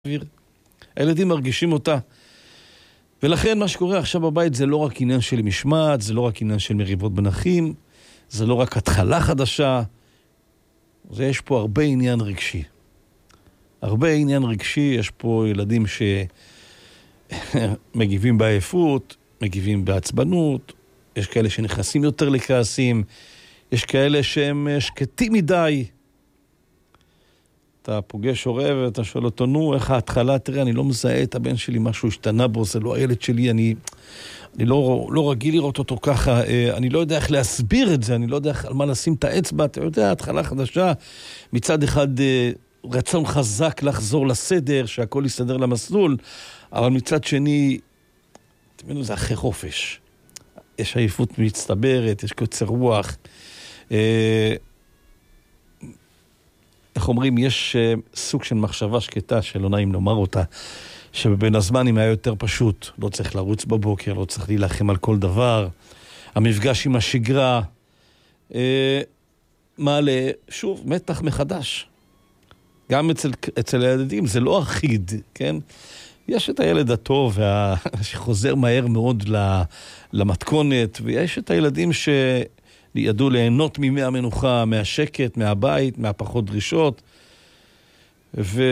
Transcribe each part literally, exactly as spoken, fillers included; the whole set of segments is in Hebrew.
הילדים מרגישים אותה. ולכן מה שקורה עכשיו בבית זה לא רק עניין של משמעת, זה לא רק עניין של מריבות בין אחים, זה לא רק התחלה חדשה, זה יש פה הרבה עניין רגשי. הרבה עניין רגשי, יש פה ילדים שמגיבים בעייפות, מגיבים בעצבנות, יש כאלה שנכנסים יותר לכעסים, יש כאלה שהם שקטים מדי. אתה פוגש הורה ואתה שואל אותו, נו, איך ההתחלה? תראה, אני לא מזהה את הבן שלי, משהו השתנה בו, זה לא הילד שלי, אני, אני לא, לא רגיל לראות אותו ככה, אני לא יודע איך להסביר את זה, אני לא יודע על מה לשים את האצבע, אתה יודע, התחלה חדשה, מצד אחד רצון חזק לחזור לסדר, שהכל יסדר למסלול, אבל מצד שני, אתם יודעים, זה אחרי חופש. יש עייפות מצטברת, יש קוצר רוח, איך אומרים, יש uh, סוג של מחשבה שקטה שלא נעים לומר אותה, שבבין הזמנים היה יותר פשוט, לא צריך לרוץ בבוקר, לא צריך להילחם על כל דבר, המפגש עם השגרה, uh, מעלה, שוב, מתח מחדש. גם אצל, אצל הילדים זה לא אחיד, כן? יש את הילד הטוב וה... שחוזר מהר מאוד למתכונת, ויש את הילדים ש... ידעו ליהנות מימי המנוחה, מהשקט, מהבית, מהפחות דרישות. ויש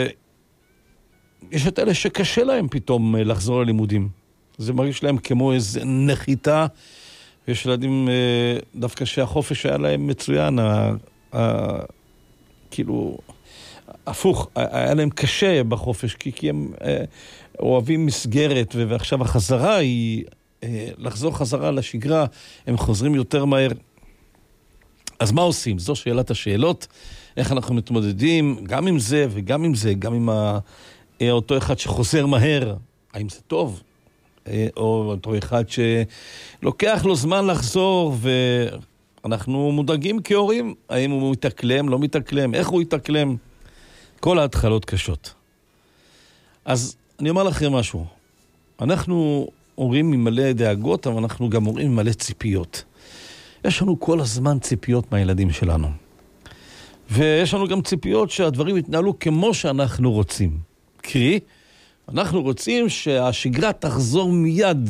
את אלה שקשה להם פתאום לחזור ללימודים. זה מרגיש להם כמו איזו נחיתה. ויש ילדים דווקא שהחופש היה להם מצוין, ה... ה... כאילו, הפוך, היה להם קשה בחופש, כי, כי הם אוהבים מסגרת, ועכשיו החזרה היא... לחזור חזרה לשגרה, הם חוזרים יותר מהר. אז מה עושים? זו שאלת השאלות, איך אנחנו מתמודדים גם עם זה וגם עם זה, גם עם אותו אחד שחוזר מהר, האם זה טוב? או אותו אחד שלוקח לו זמן לחזור, ואנחנו מודאגים כהורים, האם הוא מתאקלם, לא מתאקלם, איך הוא יתאקלם? כל ההתחלות קשות. אז אני אומר לכם משהו, אנחנו הורים ממלא דאגות, אבל אנחנו גם הורים ממלא ציפיות. יש לנו כל הזמן ציפיות מהילדים שלנו. ויש לנו גם ציפיות שהדברים יתנהלו כמו שאנחנו רוצים. קרי, אנחנו רוצים שהשגרה תחזור מיד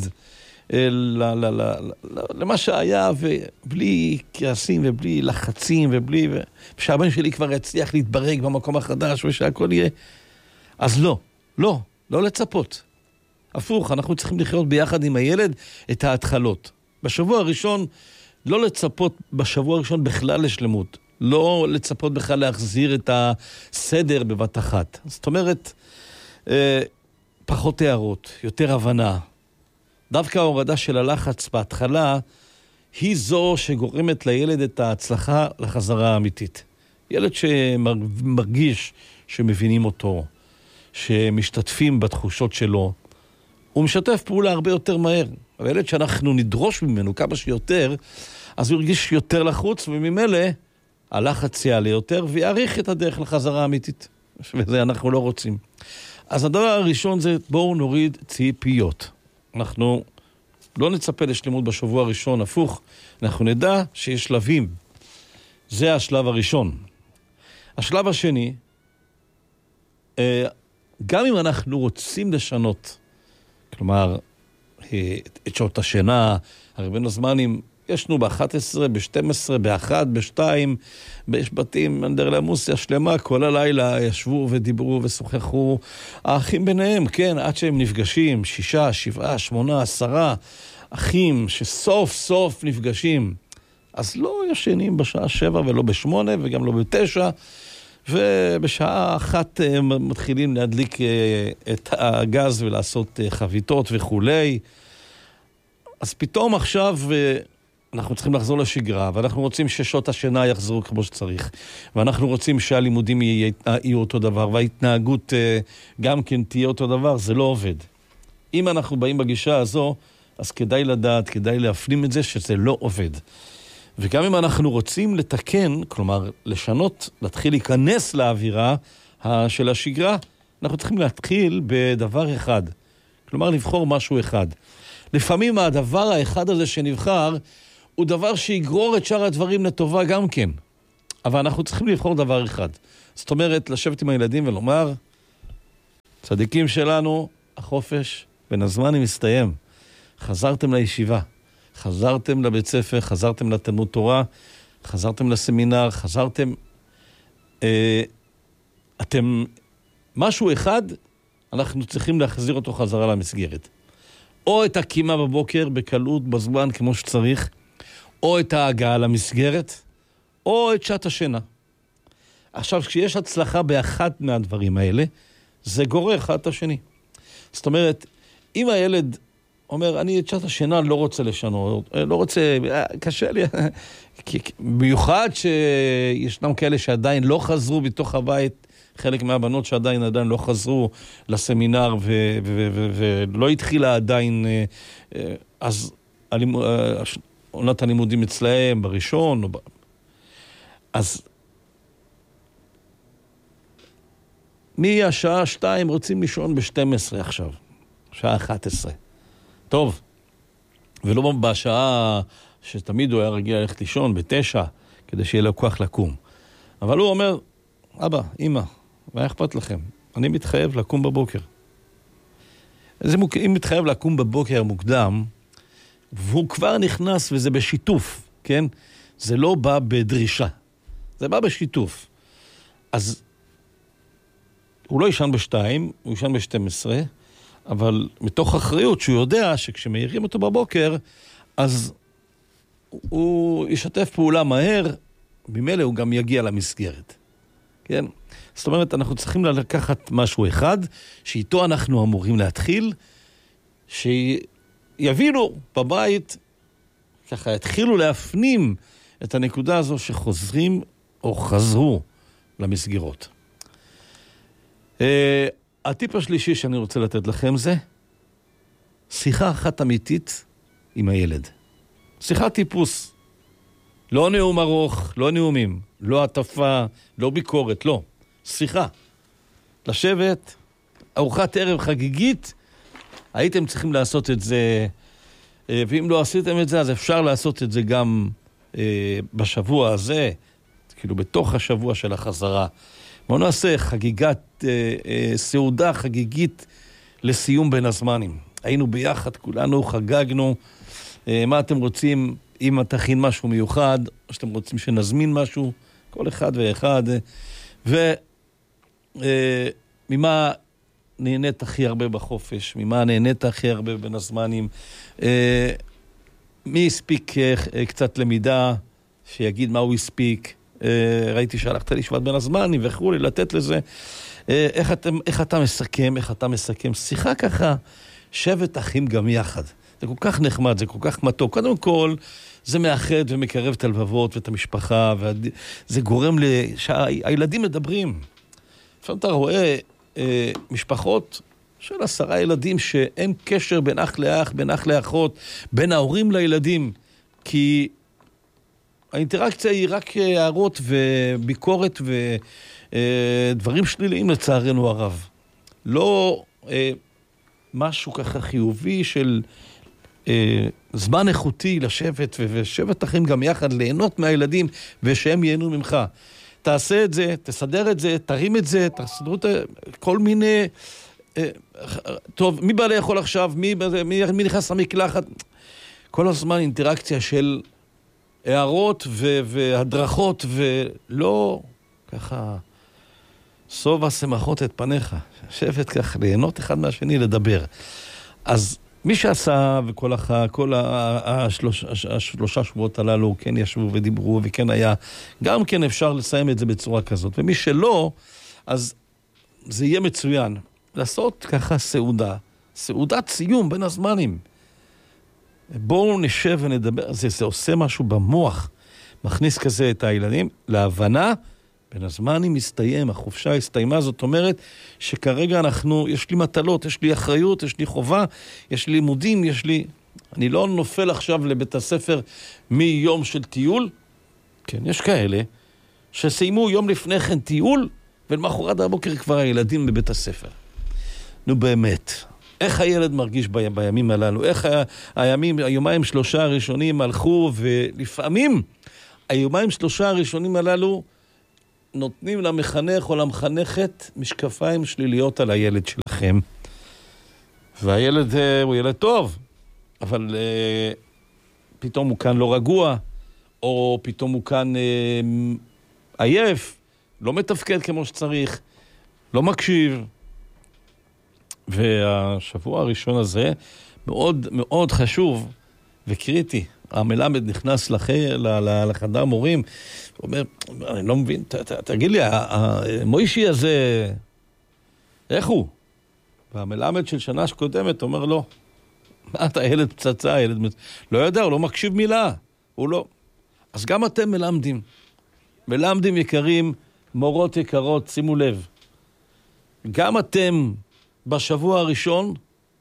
למה שהיה, ובלי כעסים ובלי לחצים, ובלי... ושהבן שלי כבר יצליח להתברג במקום החדש, ושהכל יהיה... אז לא, לא, לא לצפות. הפוך, אנחנו צריכים לחיות ביחד עם הילד את ההתחלות. בשבוע הראשון, לא לצפות בשבוע הראשון בכלל לשלמות. לא לצפות בכלל להחזיר את הסדר בבת אחת. זאת אומרת, אה, פחות הערות, יותר הבנה. דווקא ההורדה של הלחץ בהתחלה, היא זו שגורמת לילד את ההצלחה לחזרה האמיתית. ילד שמרגיש שמבינים אותו, שמשתתפים בתחושות שלו, הוא משתף פעולה הרבה יותר מהר. אבל ילד שאנחנו נדרוש ממנו כמה שיותר, אז הוא ירגיש יותר לחוץ, וממילא הלחץ יעלה יותר, ויעריך את הדרך לחזרה האמיתית. וזה אנחנו לא רוצים. אז הדבר הראשון זה, בואו נוריד ציפיות. אנחנו לא נצפה לשלמות בשבוע הראשון, הפוך. אנחנו נדע שיש שלבים. זה השלב הראשון. השלב השני, גם אם אנחנו רוצים לשנות, כלומר, את שעות השינה, הרי בין הזמנים, ישנו ב-אחת עשרה, ב-שתים עשרה, ב-אחת, ב-שתיים, יש בתים, אנדרלמוסיה שלמה, כל הלילה ישבו ודיברו ושוחחו, האחים ביניהם, כן, עד שהם נפגשים, שישה, שבעה, שמונה, עשרה, אחים שסוף סוף נפגשים, אז לא ישנים בשעה שבע ולא בשמונה וגם לא בתשע, ובשעה אחת מתחילים להדליק את הגז ולעשות חביתות וכולי. אז פתאום עכשיו אנחנו צריכים לחזור לשגרה, ואנחנו רוצים ששעות השינה יחזרו כמו שצריך, ואנחנו רוצים שהלימודים יהיו אותו דבר, וההתנהגות גם כן תהיה אותו דבר. זה לא עובד. אם אנחנו באים בגישה הזו, אז כדאי לדעת, כדאי להפנים את זה שזה לא עובד. וגם אם אנחנו רוצים לתקן, כלומר לשנות, להתחיל להיכנס לאווירה של השגרה, אנחנו צריכים להתחיל בדבר אחד. כלומר לבחור משהו אחד. לפעמים הדבר האחד הזה שנבחר, הוא דבר שיגרור את שאר הדברים לטובה גם כן. אבל אנחנו צריכים לבחור דבר אחד. זאת אומרת, לשבת עם הילדים ולומר, צדיקים שלנו, החופש בין הזמנים מסתיים. חזרתם לישיבה, חזרתם לבית ספר, חזרתם לתלמוד תורה, חזרתם לסמינר, חזרתם... אה, אתם... משהו אחד, אנחנו צריכים להחזיר אותו חזרה למסגרת. או את הקימה בבוקר בקלות, בזמן כמו שצריך, או את ההגעה למסגרת, או את שעת השינה. עכשיו, כשיש הצלחה באחת מהדברים האלה, זה גורר אחד את השני. זאת אומרת, אם הילד אומר, אני את שעת השינה לא רוצה לשנות, לא רוצה, קשה לי, במיוחד שישנם כאלה שעדיין לא חזרו בתוך הבית, חלק מהבנות שעדיין עדיין לא חזרו לסמינר ו- ו- ו- ו- ולא התחילה עדיין, אז עונת הלימודים אצלהם בראשון, אז מהשעה שתיים רוצים לישון ב-שתים עשרה עכשיו, שעה אחת עשרה. טוב, ולא בשעה שתמיד הוא היה רגיל ללכת לישון, בתשע, כדי שיהיה לו כוח לקום. אבל הוא אומר, אבא, אמא, מה אכפת לכם? אני מתחייב לקום בבוקר. אם מתחייב לקום בבוקר מוקדם, והוא כבר נכנס וזה בשיתוף, כן? זה לא בא בדרישה, זה בא בשיתוף. אז הוא לא ישן בשתיים, הוא ישן בשתים עשרה, אבל מתוך אחריות שהוא יודע שכשמאירים אותו בבוקר, אז הוא ישתף פעולה מהר, במילא הוא גם יגיע למסגרת. כן? זאת אומרת, אנחנו צריכים לקחת משהו אחד, שאיתו אנחנו אמורים להתחיל, שיבינו בבית, ככה יתחילו להפנים את הנקודה הזו שחוזרים או חזרו למסגרות. הטיפ השלישי שאני רוצה לתת לכם זה, שיחה אחת אמיתית עם הילד. שיחת טיפוס. לא נאום ארוך, לא נאומים, לא עטפה, לא ביקורת, לא. שיחה. לשבת, ארוחת ערב חגיגית, הייתם צריכים לעשות את זה, ואם לא עשיתם את זה, אז אפשר לעשות את זה גם אה, בשבוע הזה, כאילו בתוך השבוע של החזרה. בואו נעשה חגיגת, אה, אה, סעודה חגיגית לסיום בין הזמנים. היינו ביחד, כולנו חגגנו. אה, מה אתם רוצים, אם תכין משהו מיוחד, או שאתם רוצים שנזמין משהו, כל אחד ואחד. וממה אה, נהנית הכי הרבה בחופש, ממה נהנית הכי הרבה בין הזמנים. אה, מי הספיק אה, קצת למידה, שיגיד מה הוא הספיק. ראיתי שהלכת לישיבת בין הזמנים וכו' לי לתת לזה. איך, אתם, איך אתה מסכם, איך אתה מסכם. שיחה ככה, שבט אחים גם יחד. זה כל כך נחמד, זה כל כך מתוק. קודם כל, זה מאחד ומקרב את הלבבות ואת המשפחה, וזה גורם שהילדים מדברים. לפעמים אתה רואה אה, משפחות של עשרה ילדים שאין קשר בין אח לאח, בין אח לאחות, בין ההורים לילדים, כי האינטראקציה היא רק הערות וביקורת ודברים שליליים לצערנו הרב. לא משהו ככה חיובי של זמן איכותי לשבת ושבט אחים גם יחד ליהנות מהילדים ושהם ייהנו ממך. תעשה את זה, תסדר את זה, תרים את זה, תסדרו את כל מיני... טוב, מי בא לאכול עכשיו? מי, מי, מי נכנס למקלחת? כל הזמן אינטראקציה של... הערות ו- והדרכות, ולא ככה סובה שמחות את פניך, שבת ככה, ליהנות אחד מהשני, לדבר. אז מי שעשה וכל הח... כל השלוש... השלושה שבועות הללו כן ישבו ודיברו, וכן היה, גם כן אפשר לסיים את זה בצורה כזאת. ומי שלא, אז זה יהיה מצוין. לעשות ככה סעודה, סעודת סיום בין הזמנים. בואו נשב ונדבר, זה, זה עושה משהו במוח, מכניס כזה את הילדים להבנה, בין הזמנים מסתיים, החופשה הסתיימה, זאת אומרת שכרגע אנחנו, יש לי מטלות, יש לי אחריות, יש לי חובה, יש לי לימודים, יש לי... אני לא נופל עכשיו לבית הספר מיום של טיול, כן, יש כאלה שסיימו יום לפני כן טיול, ולמחרת הבוקר כבר הילדים בבית הספר. נו באמת... איך הילד מרגיש ב... בימים הללו? איך ה... הימים, היומיים שלושה הראשונים הלכו, ולפעמים היומיים שלושה הראשונים הללו נותנים למחנך או למחנכת משקפיים שליליות על הילד שלכם. והילד הוא ילד טוב, אבל uh, פתאום הוא כאן לא רגוע, או פתאום הוא כאן uh, עייף, לא מתפקד כמו שצריך, לא מקשיב. והשבוע הראשון הזה מאוד מאוד חשוב וקריטי. המלמד נכנס לח... לחדר מורים, הוא אומר, אני לא מבין, ת, ת, תגיד לי, המוישי הזה, איך הוא? והמלמד של שנה שקודמת אומר לו, מה אתה ילד פצצה, ילד... לא יודע, הוא לא מקשיב מילה, הוא לא... אז גם אתם מלמדים, מלמדים יקרים, מורות יקרות, שימו לב, גם אתם בשבוע הראשון,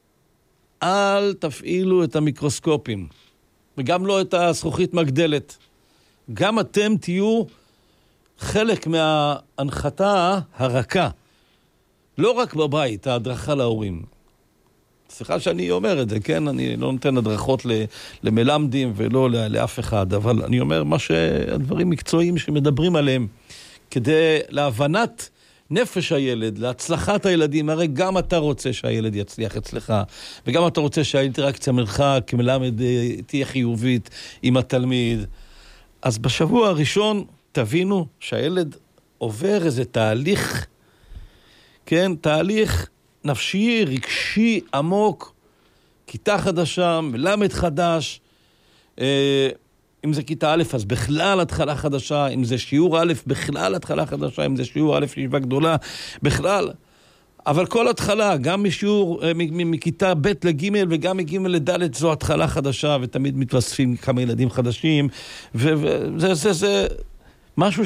אל תפעילו את המיקרוסקופים, וגם לא את הזכוכית מגדלת. גם אתם תהיו חלק מההנחתה הרכה. לא רק בבית, ההדרכה להורים. סליחה שאני אומר את זה, כן? אני לא נותן הדרכות למלמדים ולא לאף אחד, אבל אני אומר מה שהדברים מקצועיים שמדברים עליהם, כדי להבנת נפש הילד, להצלחת הילדים. הרי גם אתה רוצה שהילד יצליח אצלך, וגם אתה רוצה שהאינטראקציה מלך כמלמד תהיה חיובית עם התלמיד. אז בשבוע הראשון תבינו שהילד עובר איזה תהליך, כן, תהליך נפשי, רגשי, עמוק, כיתה חדשה, מלמד חדש, אה, אם זה כיתה א', אז בכלל התחלה חדשה, אם זה שיעור א', בכלל התחלה חדשה, אם זה שיעור א', ישיבה גדולה, בכלל. אבל כל התחלה, גם משיעור, מכיתה ב' לג' וגם מג' לד', זו התחלה חדשה, ותמיד מתווספים כמה ילדים חדשים, וזה זה, זה משהו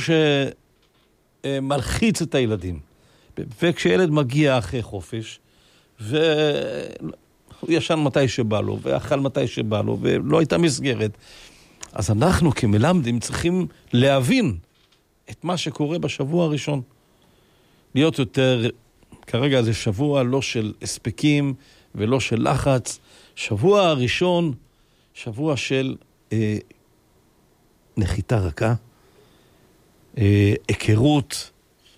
שמלחיץ את הילדים. וכשילד מגיע אחרי חופש, והוא ישן מתי שבא לו, ואכל מתי שבא לו, ולא הייתה מסגרת, אז אנחנו כמלמדים צריכים להבין את מה שקורה בשבוע הראשון. להיות יותר, כרגע זה שבוע לא של הספקים ולא של לחץ. שבוע הראשון, שבוע של אה, נחיתה רכה, אה, היכרות,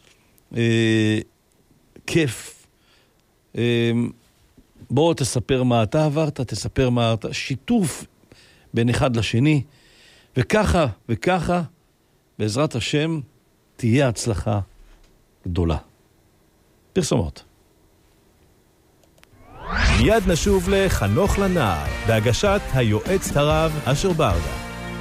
אה, כיף. אה, בוא תספר מה אתה עברת, תספר מה אתה, שיתוף בין אחד לשני, וככה וככה, בעזרת השם, תהיה הצלחה גדולה. פרסומות. מיד נשוב לחנוך לנער, בהגשת היועץ הרב אשר ברדה.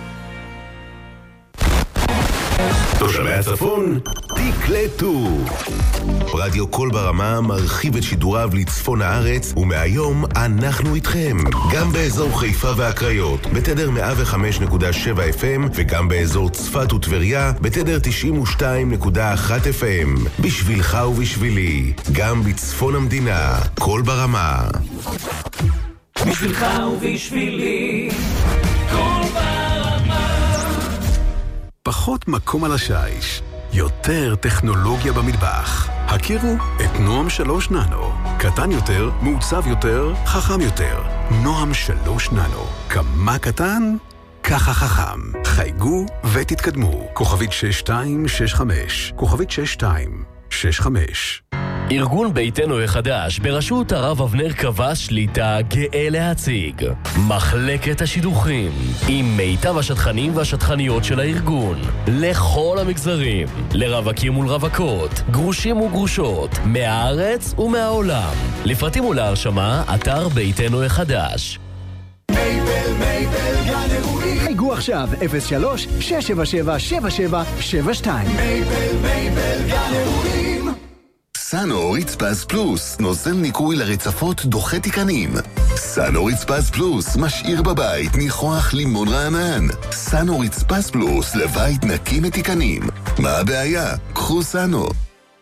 תושבי הצפון, תקלטו. רדיו קול ברמה מרחיב את שידוריו לצפון הארץ, ומהיום אנחנו איתכם. גם באזור חיפה והקריות, בתדר מאה וחמש נקודה שבע אף אם, וגם באזור צפת וטבריה, בתדר תשעים ושתיים נקודה אחת אף אם. בשבילך ובשבילי, גם בצפון המדינה, קול ברמה. בשבילך ובשבילי, קול ברמה. פחות מקום על השיש, יותר טכנולוגיה במטבח. הכירו את נועם שלוש ננו. קטן יותר, מעוצב יותר, חכם יותר. נועם שלוש ננו. כמה קטן? ככה חכם. חייגו ותתקדמו. כוכבית שש שתיים שש חמש. כוכבית שש שתיים שש חמש. ארגון ביתנו החדש בראשות הרב אבנר קבע שליטה גאה להציג מחלקת השידוכים עם מיטב השטחנים והשטחניות של הארגון לכל המגזרים, לרווקים מול רווקות, גרושים וגרושות, מהארץ ומהעולם. לפרטים ולהרשמה, אתר ביתנו החדש. מייבל, מייבל, גן אירועים. חייגו עכשיו אפס שלוש שש שבע שבע שבע שבע שבע שתיים. מייבל, מייבל, גן אירועים. סאנו רצפס פלוס, נוזל ניקוי לרצפות דוחה תיקנים. סאנו רצפס פלוס, משאיר בבית ניחוח לימון רענן. סאנו רצפס פלוס, לבית נקי מתיקנים. מה הבעיה? קחו סאנו.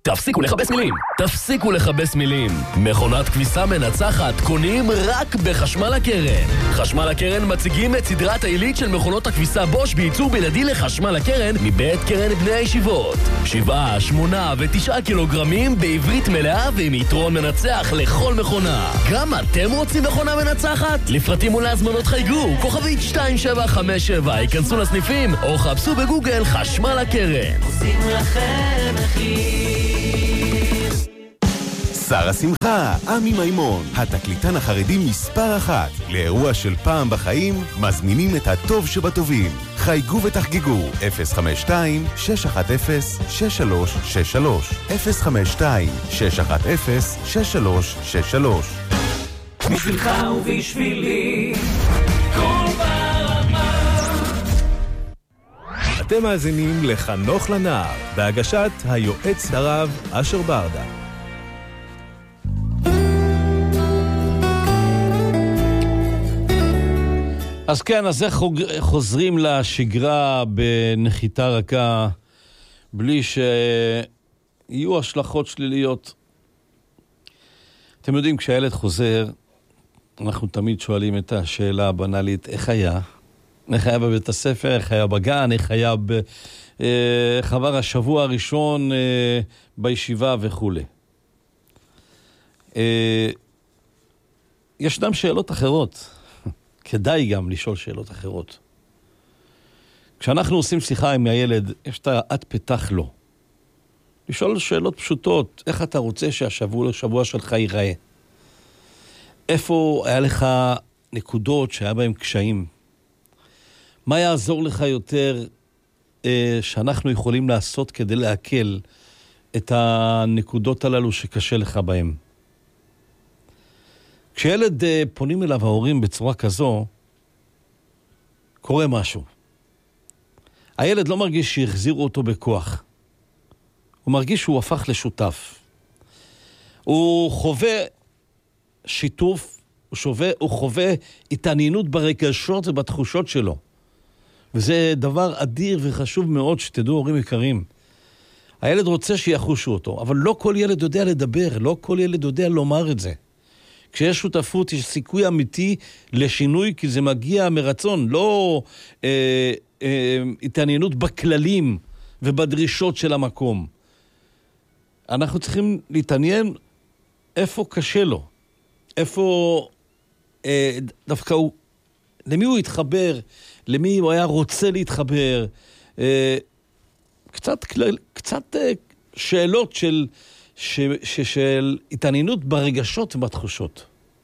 תפסיקו לחבש מילים. תפסיקו לחבש מילים. מכונת כביסה מנצחת קונים רק בחשמל הקרן. חשמל הקרן מציגים את סדרת העילית של מכונות הכביסה בוש בייצור בלעדי לחשמל הקרן מבית קרן בני הישיבות. שבעה, שמונה ותשעה קילוגרמים בעברית מלאה ועם יתרון מנצח לכל מכונה. גם אתם רוצים מכונה מנצחת? לפרטים ולהזמנות חייגו, כוכבית שתיים שבע חמש שבע, ייכנסו לסניפים או חפשו בגוגל חשמל הקרן. עושים לכם מחיר. שר השמחה, עמי מימון, התקליטן החרדי מספר אחת. לאירוע של פעם בחיים, מזמינים את הטוב שבטובים. חייגו ותחגגו, אפס חמש שתיים שש אחת אפס שש שלוש שש שלוש, אפס חמש שתיים שש אחת אפס שש שלוש שש שלוש. בשבילך ובשבילי, כל ברמה. אתם מאזינים לחנוך לנער, בהגשת היועץ הרב אשר ברדה. אז כן, אז איך חוזרים לשגרה בנחיתה רכה, בלי שיהיו השלכות שליליות? אתם יודעים, כשהילד חוזר, אנחנו תמיד שואלים את השאלה הבנאלית, איך היה? איך היה בבית הספר, איך היה בגן, איך היה ב... איך עבר השבוע הראשון בישיבה וכו'. ישנם שאלות אחרות. כדאי גם לשאול שאלות אחרות. כשאנחנו עושים שיחה עם הילד, יש את עד פתח לו. לשאול שאלות פשוטות, איך אתה רוצה שהשבוע השבוע שלך ייראה? איפה היה לך נקודות שהיה בהם קשיים? מה יעזור לך יותר אה, שאנחנו יכולים לעשות כדי להקל את הנקודות הללו שקשה לך בהם? כשילד אה, פונים אליו ההורים בצורה כזו, קורה משהו. הילד לא מרגיש שהחזירו אותו בכוח. הוא מרגיש שהוא הפך לשותף. הוא חווה שיתוף, הוא, שווה, הוא חווה התעניינות ברגשות ובתחושות שלו. וזה דבר אדיר וחשוב מאוד שתדעו, הורים יקרים. הילד רוצה שיחושו אותו, אבל לא כל ילד יודע לדבר, לא כל ילד יודע לומר את זה. כשיש שותפות, יש סיכוי אמיתי לשינוי, כי זה מגיע מרצון, לא אה, אה, התעניינות בכללים ובדרישות של המקום. אנחנו צריכים להתעניין איפה קשה לו, איפה אה, דווקא הוא, למי הוא התחבר, למי הוא היה רוצה להתחבר, אה, קצת, קצת אה, שאלות של, ש, ש, של התעניינות ברגשות ובתחושות.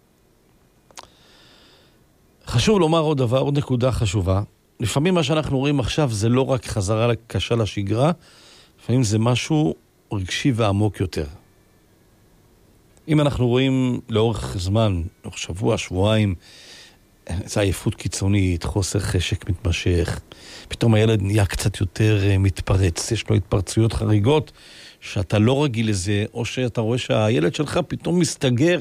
חשוב לומר עוד דבר, עוד נקודה חשובה. לפעמים מה שאנחנו רואים עכשיו זה לא רק חזרה קשה לשגרה, לפעמים זה משהו רגשי ועמוק יותר. אם אנחנו רואים לאורך זמן, לאורך שבוע, שבועיים, זה עייפות קיצונית, חוסר חשק מתמשך, פתאום הילד נהיה קצת יותר מתפרץ, יש לו התפרצויות חריגות, שאתה לא רגיל לזה, או שאתה רואה שהילד שלך פתאום מסתגר.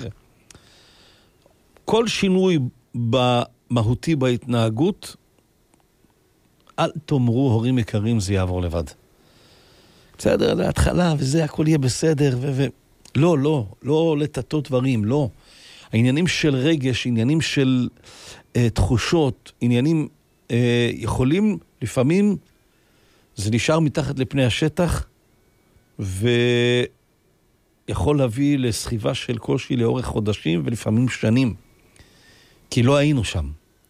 כל שינוי במהותי בהתנהגות, אל תאמרו הורים יקרים, זה יעבור לבד. בסדר, להתחלה, וזה הכל יהיה בסדר, ו... ו... לא, לא, לא לטטות דברים, לא. העניינים של רגש, עניינים של אה, תחושות, עניינים אה, יכולים, לפעמים זה נשאר מתחת לפני השטח, ויכול להביא לסחיבה של קושי לאורך חודשים, ולפעמים שנים. כי לא היינו שם.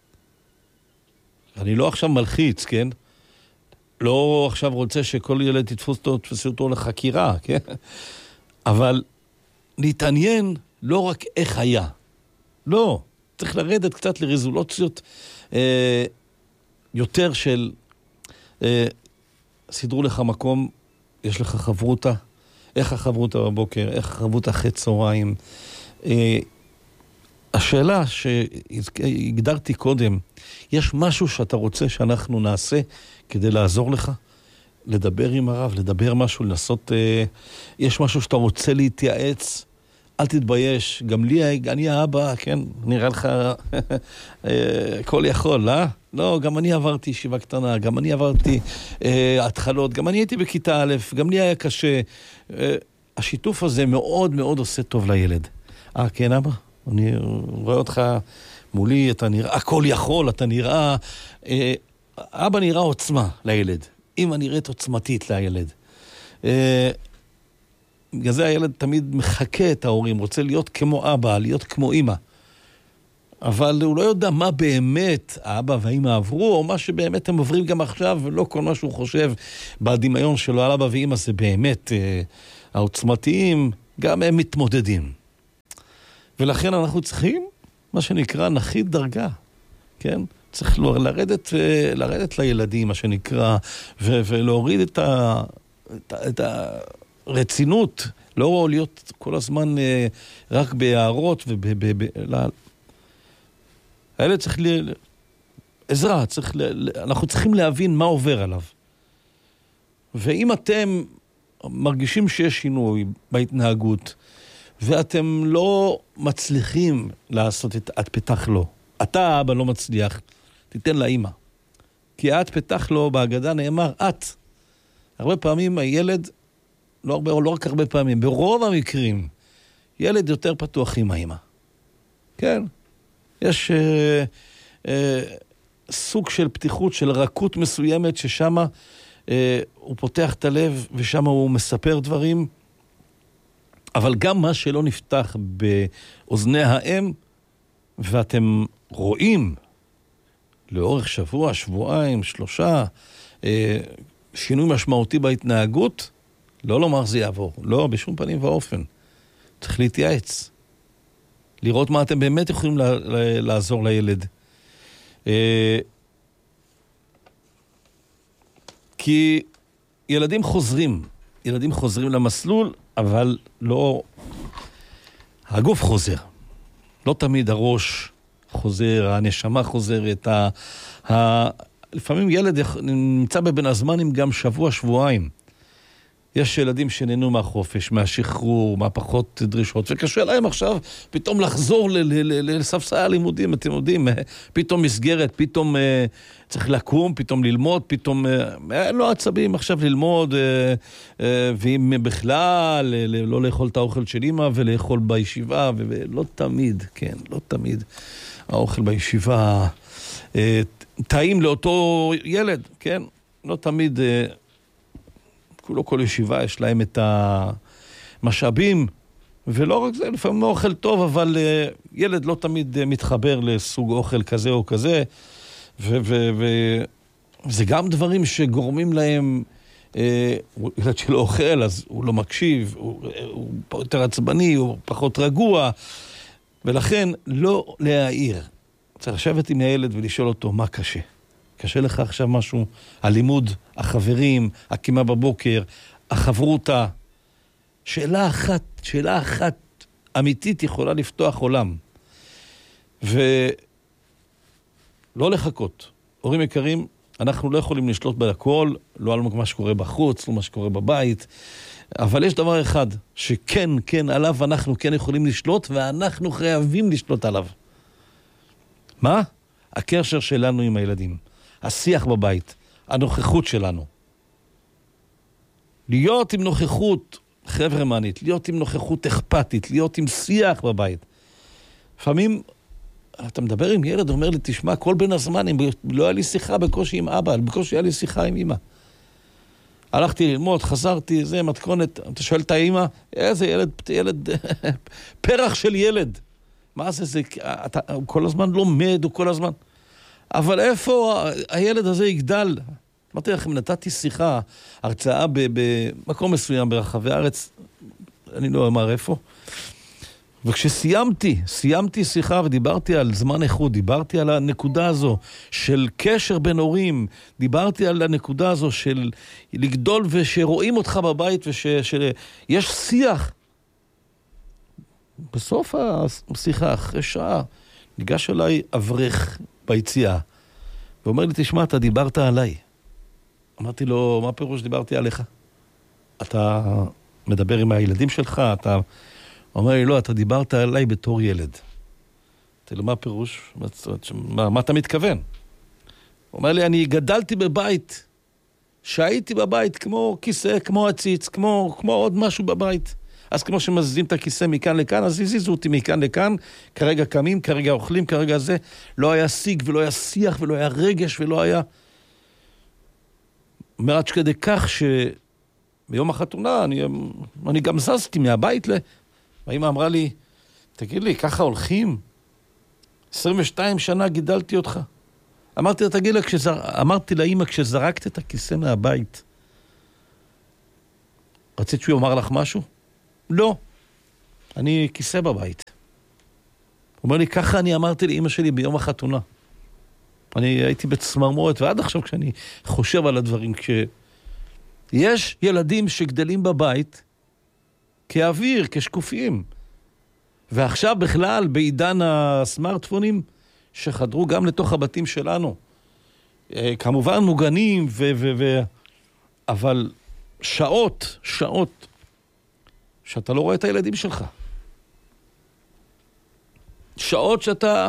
אני לא עכשיו מלחיץ, כן? לא עכשיו רוצה שכל ילד תתפוס אותו, תפסו אותו לחקירה, כן? אבל להתעניין לא רק איך היה. לא. צריך לרדת קצת לרזולוציות אה, יותר של אה, סידרו לך מקום, יש לך חברותה, איך החברותה בבוקר, איך החברותה אחרי צהריים. אה, השאלה שהגדרתי קודם, יש משהו שאתה רוצה שאנחנו נעשה כדי לעזור לך? לדבר עם הרב, לדבר משהו, לנסות, אה, יש משהו שאתה רוצה להתייעץ, אל תתבייש, גם לי, אני האבא, כן, נראה לך אה, כל יכול, אה? לא, גם אני עברתי ישיבה קטנה, גם אני עברתי אה, התחלות, גם אני הייתי בכיתה א', גם לי היה קשה. אה, השיתוף הזה מאוד מאוד עושה טוב לילד. אה, כן, אבא? אני רואה אותך מולי, אתה נראה, הכל יכול, אתה נראה, אה, אבא נראה עוצמה לילד. אמא נראית עוצמתית לילד. אה, בגלל זה הילד תמיד מחכה את ההורים, רוצה להיות כמו אבא, להיות כמו אמא. אבל הוא לא יודע מה באמת האבא והאמא עברו, או מה שבאמת הם עוברים גם עכשיו, ולא כל מה שהוא חושב בדמיון שלו על אבא ואמא זה באמת אה, העוצמתיים, גם הם מתמודדים. ולכן אנחנו צריכים, מה שנקרא, נחית דרגה, כן? צריך לרדת, לרדת לילדים, מה שנקרא, ו- ולהוריד את, ה- את, ה- את הרצינות, לא להיות כל הזמן אה, רק בהערות וב... ב- ב- ל- הילד צריך ל... עזרה, צריך ל... אנחנו צריכים להבין מה עובר עליו. ואם אתם מרגישים שיש שינוי בהתנהגות, ואתם לא מצליחים לעשות את את פתח לו, אתה האבא לא מצליח, תיתן לאמא. כי את פתח לו בהגדה נאמר, את. הרבה פעמים הילד, לא, הרבה, לא רק הרבה פעמים, ברוב המקרים, ילד יותר פתוח עם האמא. כן? יש אה, אה, סוג של פתיחות, של רכות מסוימת, ששם אה, הוא פותח את הלב, ושם הוא מספר דברים, אבל גם מה שלא נפתח באוזני האם, ואתם רואים לאורך שבוע, שבועיים, שלושה, אה, שינוי משמעותי בהתנהגות, לא לומר זה יעבור, לא, בשום פנים ואופן. צריך להתייעץ. לראות מה אתם באמת יכולים לעזור לילד. כי ילדים חוזרים, ילדים חוזרים למסלול, אבל לא... הגוף חוזר. לא תמיד הראש חוזר, הנשמה חוזרת. ה... ה... לפעמים ילד נמצא בבין הזמנים גם שבוע, שבועיים. יש ילדים שנהנו מהחופש, מהשחרור, מהפחות דרישות, וקשה להם עכשיו פתאום לחזור לספסל הלימודים, אתם יודעים, פתאום מסגרת, פתאום צריך לקום, פתאום ללמוד, פתאום אין לו עצבים עכשיו ללמוד, ואם בכלל, לא לאכול את האוכל של אמא ולאכול בישיבה, ולא תמיד, כן, לא תמיד האוכל בישיבה טעים לאותו ילד, כן, לא תמיד... לא כל ישיבה יש להם את המשאבים, ולא רק זה, לפעמים אוכל טוב, אבל uh, ילד לא תמיד uh, מתחבר לסוג אוכל כזה או כזה, וזה גם דברים שגורמים להם, uh, ילד שלא אוכל, אז הוא לא מקשיב, הוא, הוא יותר עצבני, הוא פחות רגוע, ולכן לא להעיר. צריך לשבת עם הילד ולשאול אותו מה קשה. קשה לך עכשיו משהו, הלימוד, החברים, הקימה בבוקר, החברותה. שאלה אחת, שאלה אחת אמיתית יכולה לפתוח עולם. ולא לחכות. הורים יקרים, אנחנו לא יכולים לשלוט בהכל, לא על מה שקורה בחוץ, לא מה שקורה בבית, אבל יש דבר אחד, שכן, כן, עליו אנחנו כן יכולים לשלוט, ואנחנו חייבים לשלוט עליו. מה? הקשר שלנו עם הילדים. השיח בבית, הנוכחות שלנו. להיות עם נוכחות חברמנית, להיות עם נוכחות אכפתית, להיות עם שיח בבית. לפעמים, אתה מדבר עם ילד, אומר לי, תשמע, כל בין הזמנים, לא היה לי שיחה בקושי עם אבא, בקושי היה לי שיחה עם אמא. הלכתי ללמוד, חזרתי, זה מתכונת, אתה שואל את האמא, איזה ילד, ילד, פרח של ילד. מה זה, זה, אתה, הוא כל הזמן לומד, הוא כל הזמן... אבל איפה הילד הזה יגדל? אמרתי לכם, נתתי שיחה, הרצאה במקום מסוים ברחבי הארץ, אני לא אומר איפה, וכשסיימתי, סיימתי שיחה ודיברתי על זמן איכות, דיברתי על הנקודה הזו של קשר בין הורים, דיברתי על הנקודה הזו של לגדול ושרואים אותך בבית ושיש שיח. בסוף השיחה, אחרי שעה, ניגש אליי אברך ביציאה, ואומר לי, תשמע, אתה דיברת עליי. אמרתי לו, מה פירוש דיברתי עליך? אתה מדבר עם הילדים שלך, אתה... אומר לי, לא, אתה דיברת עליי בתור ילד. אמרתי לו, מה פירוש? מה, מה אתה מתכוון? הוא אומר לי, אני גדלתי בבית, שהייתי בבית כמו כיסא, כמו עציץ, כמו, כמו עוד משהו בבית. אז כמו שמזיזים את הכיסא מכאן לכאן, אז הזיזו אותי מכאן לכאן, כרגע קמים, כרגע אוכלים, כרגע זה, לא היה שיג ולא היה שיח ולא היה רגש ולא היה... אומר עד כדי כך שביום החתונה אני, אני גם זזתי מהבית ל... והאמא אמרה לי, תגיד לי, ככה הולכים? עשרים ושתיים שנה גידלתי אותך. אמרתי לה, תגיד לה, כשזר... אמרתי לאמא, כשזרקת את הכיסא מהבית, רצית שהוא יאמר לך משהו? לא. אני כיסא בבית. הוא אומר לי, ככה אני אמרתי לאמא שלי ביום החתונה. אני הייתי בצמרמורת, ועד עכשיו כשאני חושב על הדברים, כשיש ילדים שגדלים בבית כאוויר, כשקופים, ועכשיו בכלל בעידן הסמארטפונים שחדרו גם לתוך הבתים שלנו, כמובן מוגנים, ו- ו- ו- אבל שעות, שעות, שאתה לא רואה את הילדים שלך. שעות שאתה...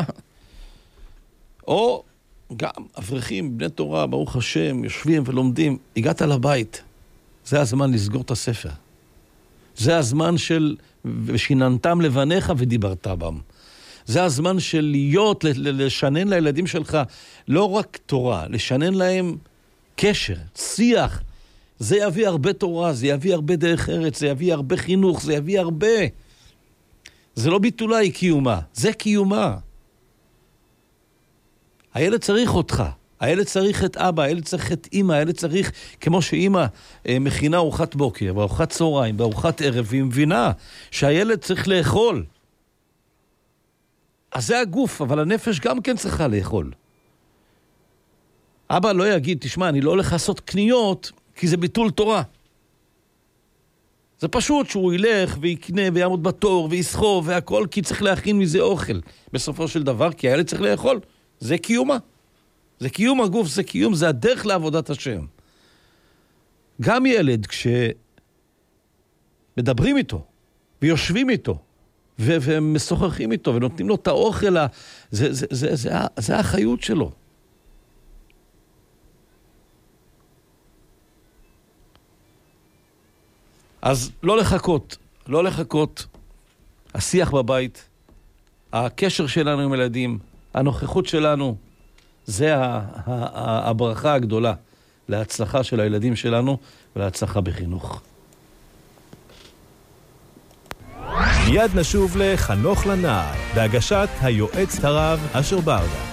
או גם אברכים, בני תורה, ברוך השם, יושבים ולומדים, הגעת לבית, זה הזמן לסגור את הספר. זה הזמן של ושיננתם לבניך ודיברת בם. זה הזמן של להיות, לשנן לילדים שלך, לא רק תורה, לשנן להם קשר, שיח. זה יביא הרבה תורה, זה יביא הרבה דרך ארץ, זה יביא הרבה חינוך, זה יביא הרבה. זה לא ביטולה, היא קיומה, זה קיומה. הילד צריך אותך, הילד צריך את אבא, הילד צריך את אמא, הילד צריך, כמו שאמא אה, מכינה ארוחת בוקר, בארוחת צהריים, בארוחת ערב, והיא מבינה שהילד צריך לאכול. אז זה הגוף, אבל הנפש גם כן צריכה לאכול. אבא לא יגיד, תשמע, אני לא הולך לעשות קניות, כי זה ביטול תורה. זה פשוט שהוא ילך ויקנה ויעמוד בתור ויסחוב והכל, כי צריך להכין מזה אוכל. בסופו של דבר, כי הילד צריך לאכול. זה קיומה. זה קיום הגוף, זה קיום, זה הדרך לעבודת השם. גם ילד, כשמדברים איתו, ויושבים איתו, ו- ומשוחחים איתו, ונותנים לו את האוכל, זה, זה, זה, זה, זה החיות שלו. אז לא לחכות, לא לחכות. השיח בבית, הקשר שלנו עם ילדים, הנוכחות שלנו, זה הברכה הגדולה להצלחה של הילדים שלנו ולהצלחה בחינוך. מיד נשוב לחנוך לנער, בהגשת היועץ הרב אשר ברדה.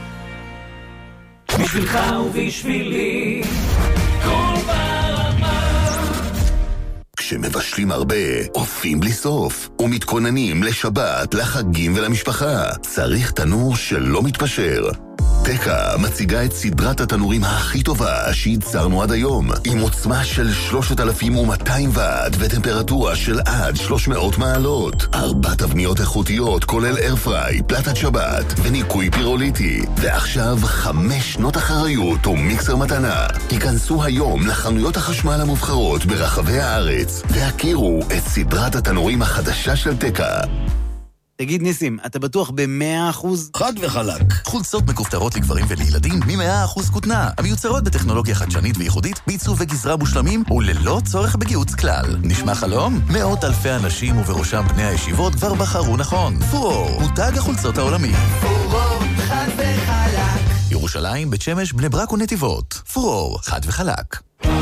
בשבילך ובשבילי, כל ברמה. כשמבשלים הרבה, אופים בלי סוף, ומתכוננים לשבת, לחגים ולמשפחה. צריך תנור שלא מתפשר. תקה מציגה את סדרת התנורים הכי טובה שייצרנו עד היום, עם עוצמה של שלושת אלפים ומאתיים ואט וטמפרטורה של עד שלוש מאות מעלות. ארבע תבניות איכותיות כולל איירפריי, פלטת שבת וניקוי פירוליטי. ועכשיו חמש שנות אחריות ומיקסר מתנה. היכנסו היום לחנויות החשמל המובחרות ברחבי הארץ והכירו את סדרת התנורים החדשה של תקה. תגיד ניסים, אתה בטוח ב-מאה אחוז? חד וחלק. חולצות מכופתרות לגברים ולילדים מ-מאה אחוז כותנה, המיוצרות בטכנולוגיה חדשנית וייחודית, בעיצוב וגזרה מושלמים וללא צורך בגיוץ כלל. נשמע חלום? מאות אלפי אנשים ובראשם בני הישיבות כבר בחרו נכון. פורור, מותג החולצות העולמי. פורור, חד וחלק. ירושלים, בית שמש, בני ברק ונתיבות. פורור, חד וחלק.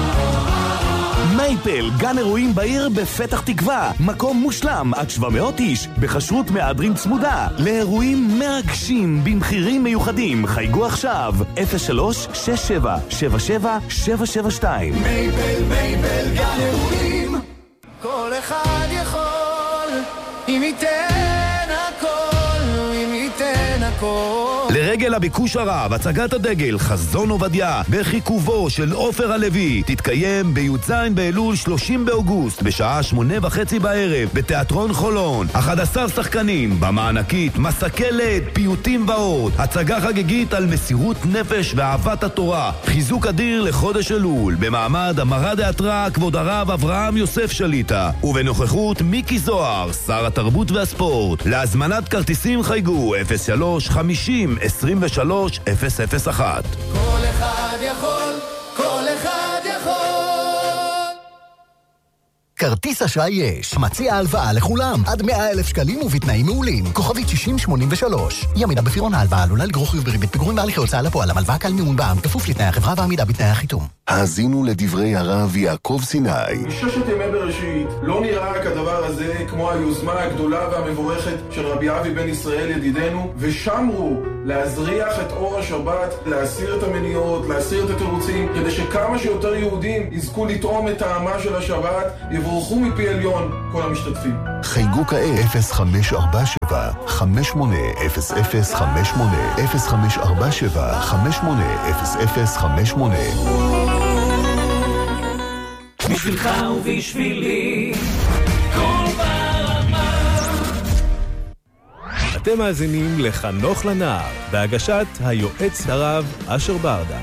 מייפל, גן אירועים בעיר בפתח תקווה. מקום מושלם, עד שבע מאות איש, בחשרות מהדרין צמודה. לאירועים מרגשים, במחירים מיוחדים. חייגו עכשיו, אפס שלוש שש שבע שבע שבע שבע שבע שתיים. מייפל, מייפל, גן אירועים. כל אחד יכול, אם ייתן הכל, אם ייתן הכל. לרגל הביקוש הרב, הצגת הדגל חזון עובדיה בחיכובו של עופר הלוי תתקיים בי"ז באלול שלושים באוגוסט בשעה שמונה וחצי בערב בתיאטרון חולון. אחד עשר שחקנים במענקית, מסקלת, פיוטים ועוד. הצגה חגיגית על מסירות נפש ואהבת התורה. חיזוק אדיר לחודש אלול במעמד המרה דאתרא כבוד הרב אברהם יוסף שליטה ובנוכחות מיקי זוהר, שר התרבות והספורט. להזמנת כרטיסים חייגו אפס שלוש חמישים עשרים ושלוש אפס אפס אחת. כל אחד יכול, כל אחד יכול. כרטיס אשראי יש. מציע הלוואה לכולם, עד מאה אלף שקלים ובתנאים מעולים. כוכבית שישים שמונים ושלוש. אי עמידה בפירעון ההלוואה עלולה לגרור חיוב בריבית פיגורים בהליכי הוצאה לפועל. הלוואה כלל מימון בע"מ, כפוף לתנאי החברה ועמידה בתנאי החיתום. האזינו לדברי הרב יעקב סיני. מששת ימי בראשית לא נראה כדבר הזה כמו היוזמה הגדולה והמבורכת של רבי אבי בן ישראל ידידנו, ושמרו להזריח את אור השבת, להסיר את המניעות, להסיר את התירוצים, כדי שכמה שיותר יהודים יזכו לטעום את טעמה של השבת, יבורכו מפי עליון כל המשתתפים. חייגו כעת אפס חמש ארבע שבע חמש שמונה אפס אפס חמש שמונה אפס חמש ארבע שבע חמש שמונה אפס אפס חמש שמונה. בשבילך ובשבילי כל ברמה. אתם מאזינים לחנוך לנער, בהגשת היועץ הרב אשר ברדה.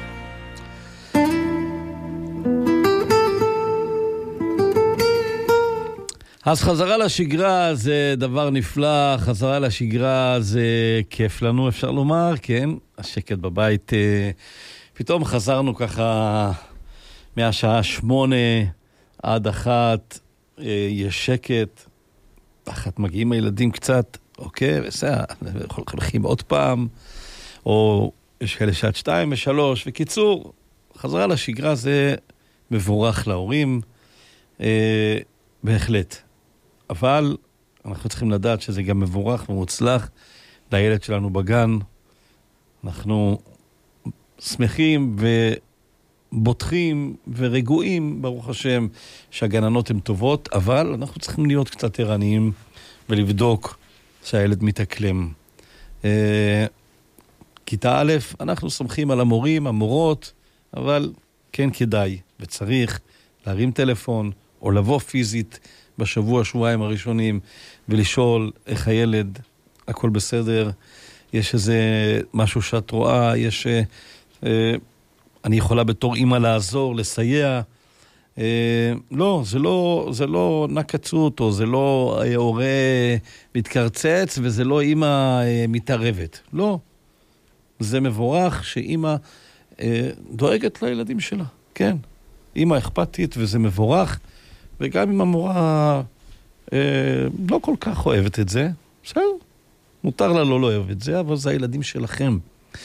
אז חזרה לשגרה זה דבר נפלא, חזרה לשגרה זה כיף לנו, אפשר לומר, כן? השקט בבית, פתאום חזרנו ככה מהשעה שמונה עד אחת, יש שקט, אחת מגיעים הילדים קצת, אוקיי, בסדר, הולכים עוד פעם, או יש כאלה שעד שתיים ושלוש, וקיצור, חזרה לשגרה זה מבורך להורים, אה, בהחלט. אבל אנחנו צריכים לדעת שזה גם מבורך ומוצלח לילד שלנו בגן. אנחנו שמחים ובוטחים ורגועים, ברוך השם, שהגננות הן טובות, אבל אנחנו צריכים להיות קצת ערניים ולבדוק שהילד מתאקלם. אה, כיתה א', אנחנו סומכים על המורים, המורות, אבל כן כדאי וצריך להרים טלפון או לבוא פיזית בשבוע, שבועיים הראשונים, ולשאול איך הילד, הכל בסדר, יש איזה משהו שאת רואה, יש, אה, אה, אני יכולה בתור אמא לעזור, לסייע, אה, לא, זה לא, זה לא נקצות, או זה לא אה, הורה מתקרצץ, וזה לא אמא אה, מתערבת, לא. זה מבורך שאמא אה, דואגת לילדים שלה, כן. אמא אכפתית, וזה מבורך, וגם אם המורה אה, לא כל כך אוהבת את זה, בסדר, מותר לה לא לאהוב את זה, אבל זה הילדים שלכם.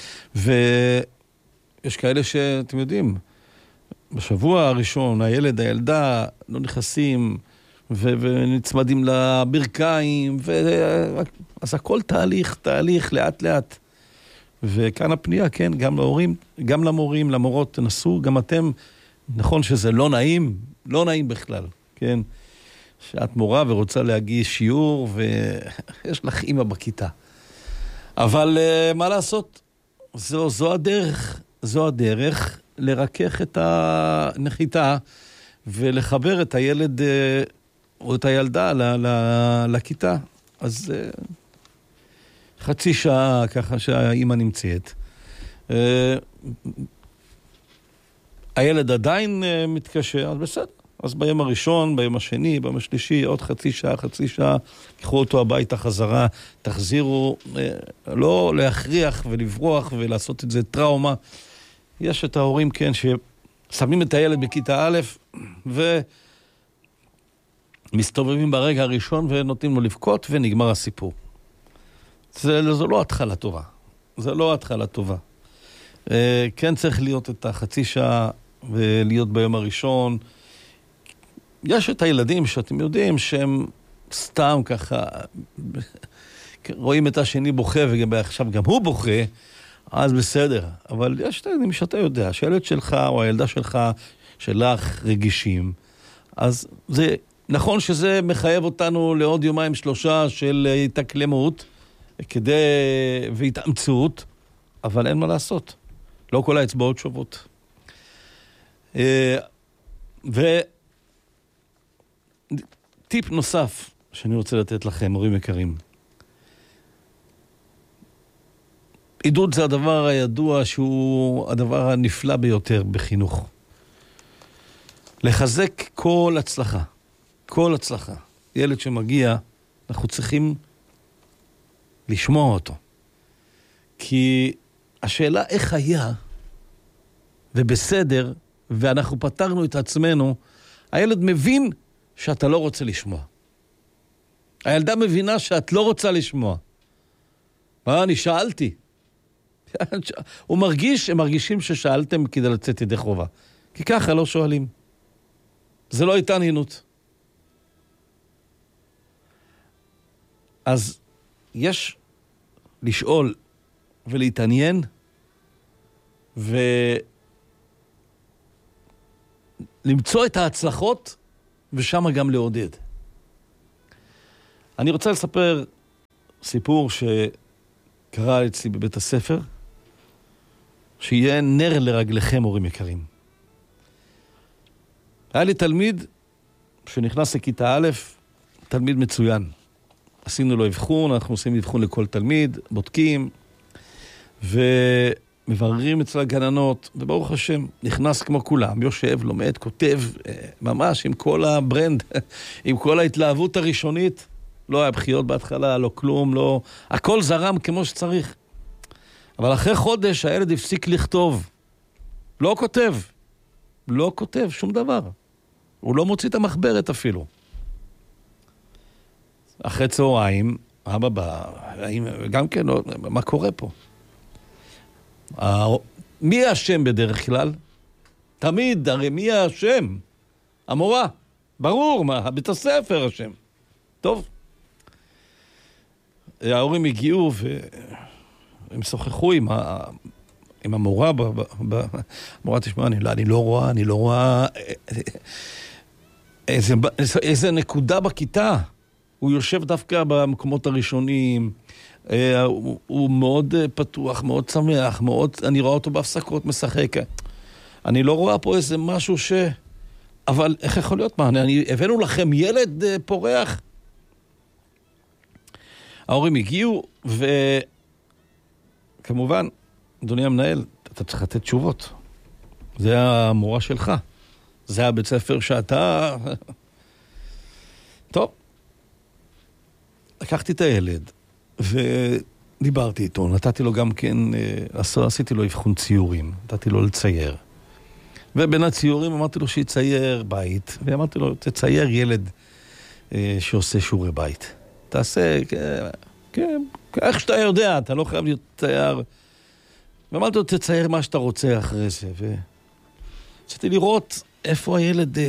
ויש כאלה שאתם יודעים, בשבוע הראשון הילד, הילדה לא נכנסים ו- ונצמדים לברכיים, ו- אז הכל תהליך, תהליך לאט לאט. וכאן הפנייה, כן, גם להורים, גם למורים, למורות, תנסו, גם אתם, נכון שזה לא נעים, לא נעים בכלל, כן? שאת מורה ורוצה להגיש שיעור, ויש לך אמא בכיתה. אבל uh, מה לעשות? זו, זו הדרך, זו הדרך לרכך את הנחיתה, ולחבר את הילד uh, או את הילדה ל- ל- לכיתה. אז uh, חצי שעה ככה שהאמא נמצאת. Uh, הילד עדיין uh, מתקשר, אז בסדר. אז ביום הראשון, ביום השני, ביום השלישי, עוד חצי שעה, חצי שעה, קחו אותו הביתה חזרה, תחזירו, לא להכריח ולברוח ולעשות את זה טראומה. יש את ההורים, כן, ששמים את הילד בכיתה א' ומסתובבים ברגע הראשון ונותנים לו לבכות ונגמר הסיפור. זה, זה לא התחלה טובה. זה לא התחלה טובה. כן צריך להיות את החצי שעה ולהיות ביום הראשון. יש את הילדים שאתם יודעים שהם סתם ככה, רואים את השני בוכה ועכשיו גם הוא בוכה, אז בסדר. אבל יש את הילדים שאתה יודע, שהילד שלך או הילדה שלך, שלך רגישים, אז זה נכון שזה מחייב אותנו לעוד יומיים שלושה של התאקלמות כדי, והתאמצות, אבל אין מה לעשות. לא כל האצבעות שוות. ו... טיפ נוסף שאני רוצה לתת לכם, הורים יקרים. עידוד זה הדבר הידוע שהוא הדבר הנפלא ביותר בחינוך. לחזק כל הצלחה. כל הצלחה. ילד שמגיע, אנחנו צריכים לשמוע אותו. כי השאלה איך היה, ובסדר, ואנחנו פתרנו את עצמנו, הילד מבין שאתה לא רוצה לשמוע. הילדה מבינה שאת לא רוצה לשמוע. מה, אני שאלתי. הוא מרגיש, הם מרגישים ששאלתם כדי לצאת ידי חובה. כי ככה לא שואלים. זה לא התעניינות. אז יש לשאול ולהתעניין ולמצוא את ההצלחות ושם גם לעודד. אני רוצה לספר סיפור שקרה אצלי בבית הספר, שיהיה נר לרגליכם, הורים יקרים. היה לי תלמיד שנכנס לכיתה א', תלמיד מצוין. עשינו לו אבחון, אנחנו עושים אבחון לכל תלמיד, בודקים, ומבררים אצל הגננות, וברוך השם, נכנס כמו כולם, יושב, לומד, כותב, ממש עם כל הברנד, עם כל ההתלהבות הראשונית, לא היה בחיות בהתחלה, לא כלום, לא... הכל זרם כמו שצריך. אבל אחרי חודש הילד הפסיק לכתוב. לא כותב. לא כותב שום דבר. הוא לא מוציא את המחברת אפילו. אחרי צהריים, אבא בא, גם כן, מה קורה פה? מי האשם בדרך כלל? תמיד, הרי מי האשם? המורה. ברור, מה, בית הספר השם. טוב. ההורים הגיעו והם שוחחו עם, ה... עם המורה, ב... ב... המורה תשמע, אני לא, אני לא רואה, אני לא רואה איזה, איזה נקודה בכיתה. הוא יושב דווקא במקומות הראשונים, הוא, הוא מאוד פתוח, מאוד שמח, מאוד, אני רואה אותו בהפסקות משחק. אני לא רואה פה איזה משהו ש... אבל איך יכול להיות מה? אני, הבאנו לכם ילד פורח? ההורים הגיעו, וכמובן, אדוני המנהל, אתה צריך לתת תשובות. זה המורה שלך. זה הבית ספר שאתה... טוב. לקחתי את הילד, ודיברתי איתו, נתתי לו גם כן, עשיתי לו אבחון ציורים, נתתי לו לצייר. ובין הציורים אמרתי לו שיצייר בית, ואמרתי לו, תצייר ילד שעושה שיעורי בית. תעשה, כן, איך שאתה יודע, אתה לא חייב להיות צייר. ואמרתי לו, תצייר מה שאתה רוצה אחרי זה. ורציתי לראות איפה הילד...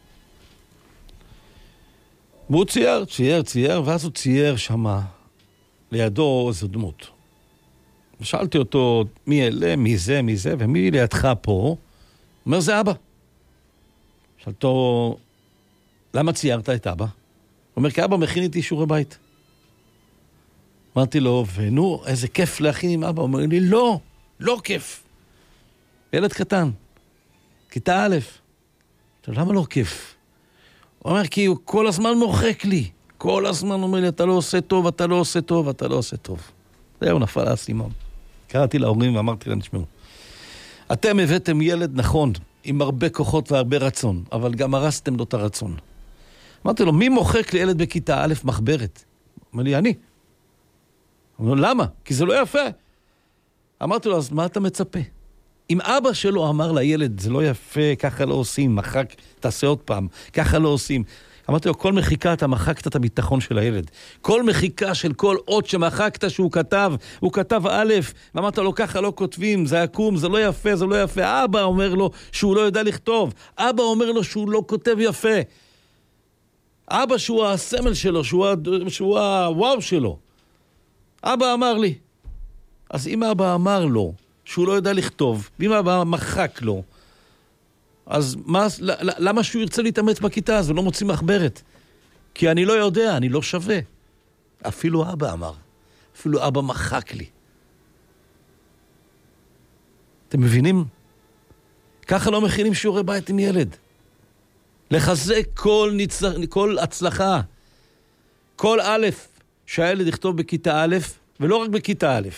והוא צייר, צייר, צייר, ואז הוא צייר שמה, לידו איזו דמות. ושאלתי אותו, מי אלה, מי זה, מי זה, ומי לידך פה? הוא אומר, זה אבא. שאלתו, למה ציירת את אבא? הוא אומר, כי אבא מכין איתי שיעורי בית. אמרתי לו, ונו, איזה כיף להכין עם אבא. הוא אומר לי, לא, לא כיף. ילד קטן, כיתה א'. למה לא כיף? הוא אומר, כי הוא כל הזמן מוחק לי. כל הזמן אומר לי, אתה לא עושה טוב, אתה לא עושה טוב, אתה לא עושה טוב. זהו, נפל האסימון. קראתי להורים ואמרתי להם, תשמעו, אתם הבאתם ילד נכון, עם הרבה כוחות והרבה רצון, אבל גם הרסתם לו את הרצון. אמרתי לו, מי מוחק לילד בכיתה א' מחברת? אומר לי, אני. אמר לו, למה? כי זה לא יפה. אמרתי לו, אז מה אתה מצפה? אם אבא שלו אמר לילד, זה לא יפה, ככה לא עושים, מחק, תעשה עוד פעם, ככה לא עושים. אמרתי לו, כל מחיקה אתה מחקת את הביטחון של הילד. כל מחיקה של כל אות שמחקת שהוא כתב, הוא כתב א', ואמרת לו, ככה לא כותבים, זה עקום, זה לא יפה, זה לא יפה. אבא אומר לו שהוא לא יודע לכתוב. אבא אומר לו שהוא לא כותב יפה. אבא שהוא הסמל שלו, שהוא, שהוא הוואו שלו. אבא אמר לי. אז אם אבא אמר לו, שהוא לא יודע לכתוב, ואם אבא מחק לו, אז מה, למה שהוא ירצה להתאמץ בכיתה? אז הוא לא מוציא מחברת. כי אני לא יודע, אני לא שווה. אפילו אבא אמר. אפילו אבא מחק לי. אתם מבינים? ככה לא מכינים שיעורי בית עם ילד. לחזק כל, ניצ... כל הצלחה. כל א' שהילד יכתוב בכיתה א', ולא רק בכיתה א'.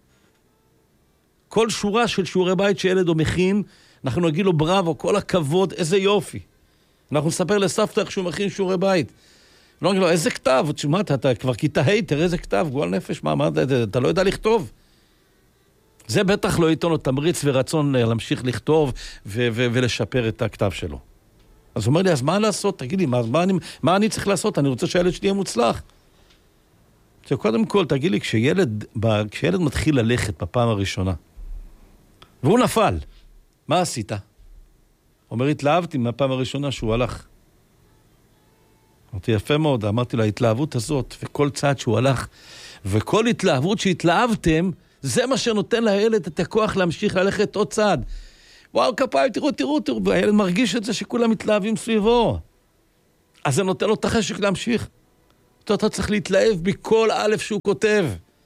כל שורה של שיעורי בית שילד הוא מכין, אנחנו נגיד לו בראבו, כל הכבוד, איזה יופי. אנחנו נספר לסבתא איך שהוא מכין שיעורי בית. לא נגיד לו, איזה כתב? תשמע, אתה, אתה כבר כיתה היי, תראה איזה כתב, גועל נפש, מה, מה, אתה, אתה לא יודע לכתוב. זה בטח לא ייתן לו תמריץ ורצון להמשיך לכתוב ו- ו- ולשפר את הכתב שלו. אז הוא אומר לי, אז מה לעשות? תגיד לי, מה, מה, אני, מה אני צריך לעשות? אני רוצה שהילד שלי יהיה מוצלח. שקודם כל, תגיד לי, כשילד, כשילד מתחיל ללכת בפעם הראשונה, והוא נפל, מה עשית? אומר, התלהבתי מהפעם הראשונה שהוא הלך. אמרתי, יפה מאוד, אמרתי לו, ההתלהבות הזאת, וכל צעד שהוא הלך, וכל התלהבות שהתלהבתם, זה מה שנותן לילד את הכוח להמשיך ללכת עוד צעד. וואו, כפיים, תראו, תראו, תראו, והילד מרגיש את זה שכולם מתלהבים סביבו. אז זה נותן לו את החשק להמשיך. אתה צריך להתלהב בכל א' שהוא כותב.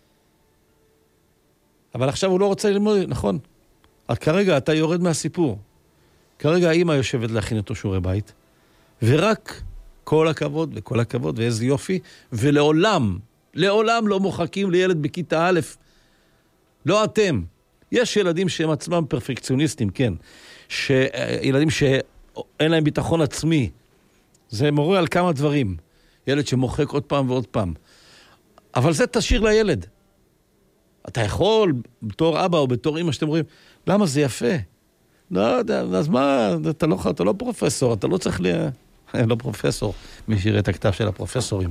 אבל עכשיו הוא לא רוצה ללמוד, נכון. אז כרגע אתה יורד מהסיפור. כרגע האמא יושבת להכין אותו שיעורי בית, ורק כל הכבוד וכל הכבוד, ואיזה יופי, ולעולם, לעולם לא מוחקים לילד בכיתה א', לא אתם. יש ילדים שהם עצמם פרפקציוניסטים, כן. ילדים שאין להם ביטחון עצמי. זה מורה על כמה דברים. ילד שמוחק עוד פעם ועוד פעם. אבל זה תשאיר לילד. אתה יכול, בתור אבא או בתור אמא שאתם רואים, למה זה יפה? לא יודע, אז מה, אתה לא, אתה לא פרופסור, אתה לא צריך ל... לא פרופסור, מי שיראה את הכתב של הפרופסורים.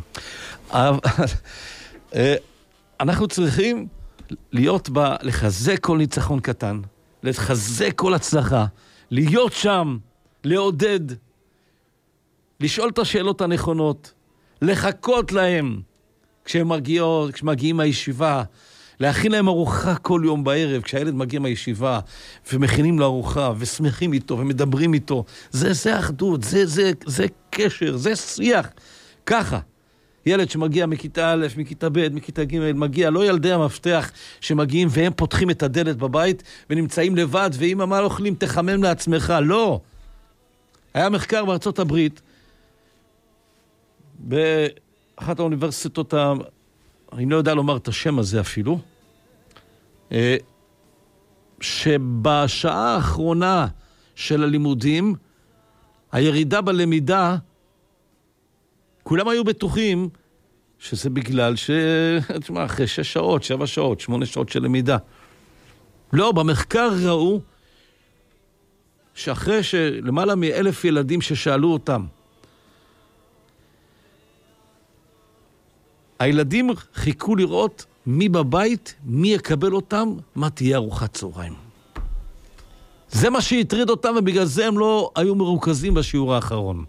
אנחנו צריכים להיות בה, לחזק כל ניצחון קטן, לחזק כל הצלחה, להיות שם, לעודד, לשאול את השאלות הנכונות, לחכות להם כשהם מגיעות, כשמגיעים מהישיבה, להכין להם ארוחה כל יום בערב, כשהילד מגיע מהישיבה, ומכינים לו ארוחה, ושמחים איתו, ומדברים איתו. זה, זה אחדות, זה, זה, זה קשר, זה שיח. ככה. ילד שמגיע מכיתה א', מכיתה ב', מכיתה ג', מגיע, לא ילדי המפתח שמגיעים, והם פותחים את הדלת בבית, ונמצאים לבד, ואמא, מה אוכלים? תחמם לעצמך. לא. היה מחקר בארצות הברית, באחת האוניברסיטות, אני לא יודע לומר את השם הזה אפילו, שבשעה האחרונה של הלימודים, הירידה בלמידה, כולם היו בטוחים שזה בגלל ש... תשמע, אחרי שש שעות, שבע שעות, שמונה שעות של למידה. לא, במחקר ראו שאחרי שלמעלה מאלף ילדים ששאלו אותם, הילדים חיכו לראות מי בבית, מי יקבל אותם, מה תהיה ארוחת צהריים. זה מה שהטריד אותם, ובגלל זה הם לא היו מרוכזים בשיעור האחרון.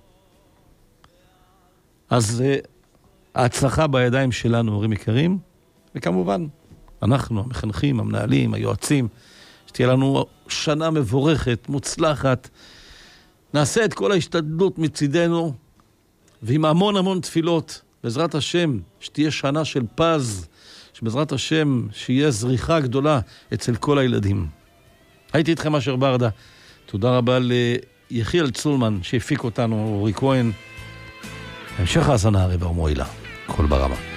אז uh, ההצלחה בידיים שלנו, הורים יקרים, וכמובן, אנחנו, המחנכים, המנהלים, היועצים, שתהיה לנו שנה מבורכת, מוצלחת, נעשה את כל ההשתדלות מצידנו, ועם המון המון תפילות, בעזרת השם, שתהיה שנה של פז, שבעזרת השם, שיהיה זריחה גדולה אצל כל הילדים. הייתי איתכם אשר ברדה. תודה רבה ליחיאל צולמן, שהפיק אותנו, אורי כהן. המשך האזנה הרי ברמואלה. כל ברמה.